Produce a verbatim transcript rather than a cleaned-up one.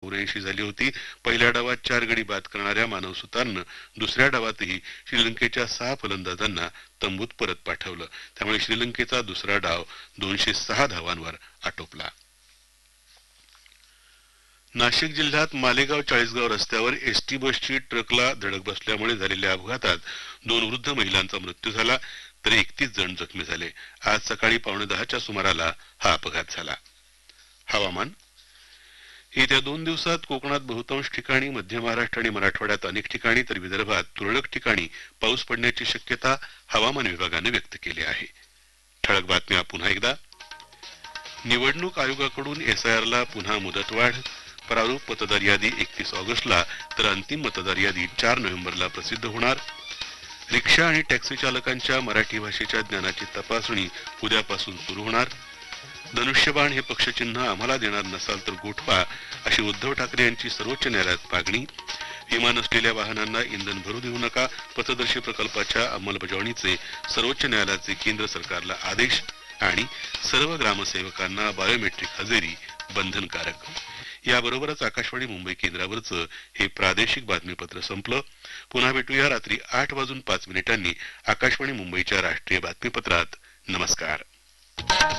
एकोणऐंशी झाली होती. पहिल्या डावात चार गडी बाद करणाऱ्या मानव सुतारनं दुसऱ्या डावातही श्रीलंकेच्या सहा फलंदाजांना तंबूत परत पाठवलं. त्यामुळे श्रीलंकेचा दुसरा डाव दोनशे सहा धावांवर आटोपला. नाशिक जिल्ह्यात मालेगाव चाळीसगाव रस्त्यावर एसटी बसची ट्रकला धडक बसल्यामुळे झालेल्या अपघातात दोन वृद्ध महिलांचा मृत्यू झाला तर एकतीस जण जखमी झाले. आज सकाळी पावणे दहाच्या सुमाराला हा अपघात झाला. हवामान. येत्या दोन दिवसात कोकणात बहुतांश ठिकाणी, मध्य महाराष्ट्र आणि मराठवाड्यात अनेक ठिकाणी तर विदर्भात तुरळक ठिकाणी पाऊस पडण्याची शक्यता हवामान विभागाने व्यक्त केली आहे. ठळक बातम्या पुन्हा एकदा. निवडणूक आयोगाकडून एसआयआरला पुन्हा मुदतवाढ. प्रारूप मतदार यादी एकतीस ऑगस्टला तर अंतिम मतदार यादी चार नोव्हेंबरला प्रसिद्ध होणार. रिक्षा आणि टॅक्सी चालकांच्या मराठी भाषेच्या ज्ञानाची तपासणी उद्यापासून सुरू होणार. धनुष्यबाण हे पक्षचिन्ह आम्हाला देणार नसाल तर गोठवा, अशी उद्धव ठाकरे यांची सर्वोच्च न्यायालयात मागणी. विमा नसलेल्या वाहनांना इंधन भरू देऊ नका, पथदर्शी प्रकल्पाच्या अंमलबजावणीचे सर्वोच्च न्यायालयाचे केंद्र सरकारला आदेश. आणि सर्व ग्रामसेवकांना बायोमेट्रिक हजेरी बंधनकारक. याबरोबरच आकाशवाणी मुंबई केंद्रावरचं हे प्रादेशिक बातमीपत्र संपलं. पुन्हा भेटूया रात्री आठ वाजून पाच मिनिटांनी आकाशवाणी मुंबईच्या राष्ट्रीय बातमीपत्रात. नमस्कार.